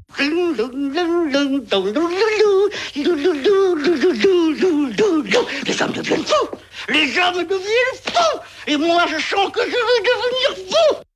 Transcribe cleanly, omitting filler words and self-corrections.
Les hommes deviennent fous. Les hommes deviennent fous. Et moi, je sens que je vais devenir fou.